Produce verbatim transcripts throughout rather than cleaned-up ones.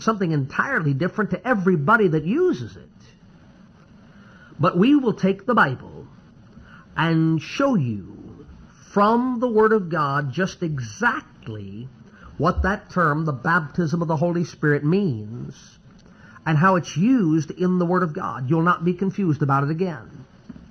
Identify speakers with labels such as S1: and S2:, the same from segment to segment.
S1: something entirely different to everybody that uses it. But we will take the Bible and show you from the Word of God just exactly what that term, the baptism of the Holy Spirit, means and how it's used in the Word of God. You'll not be confused about it again.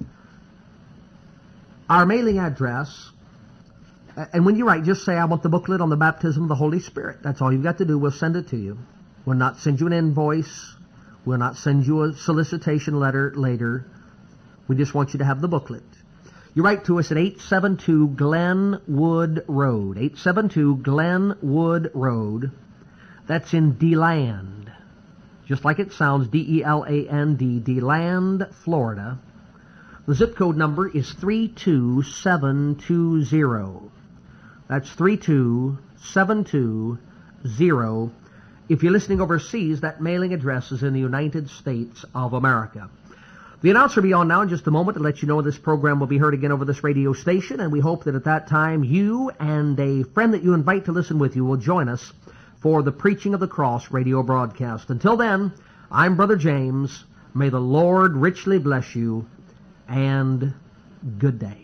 S1: Our mailing address, and when you write, just say, I want the booklet on the baptism of the Holy Spirit. That's all you've got to do. We'll send it to you. We'll not send you an invoice. We'll not send you a solicitation letter later. We just want you to have the booklet. You write to us at eight seven two Glenwood Road. eight seven two Glenwood Road. That's in DeLand. Just like it sounds, D E L A N D, DeLand, Florida. The zip code number is three two seven two zero. That's three two seven two zero. If you're listening overseas, that mailing address is in the United States of America. The announcer will be on now in just a moment to let you know this program will be heard again over this radio station, and we hope that at that time you and a friend that you invite to listen with you will join us for the Preaching of the Cross radio broadcast. Until then, I'm Brother James. May the Lord richly bless you, and good day.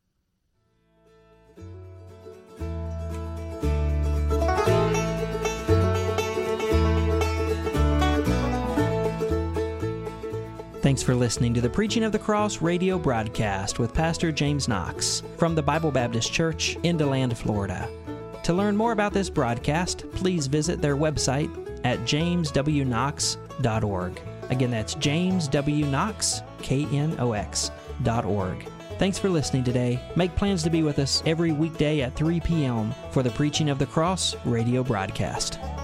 S2: Thanks for listening to the Preaching of the Cross radio broadcast with Pastor James Knox from the Bible Baptist Church in DeLand, Florida. To learn more about this broadcast, please visit their website at james w knox dot org. Again, that's james w knox, K N O X, dot org. Thanks for listening today. Make plans to be with us every weekday at three p.m. for the Preaching of the Cross radio broadcast.